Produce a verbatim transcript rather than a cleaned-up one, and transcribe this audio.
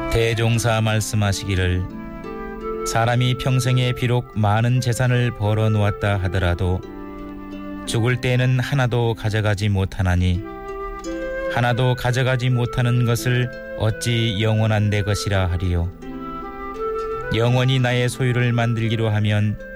대종사 말씀하시기를 사람이 평생에 비록 많은 재산을 벌어 놓았다 하더라도 죽을 때에는 하나도 가져가지 못하나니 하나도 가져가지 못하는 것을 어찌 영원한 내 것이라 하리요. 영원히 나의 소유를 만들기로 하면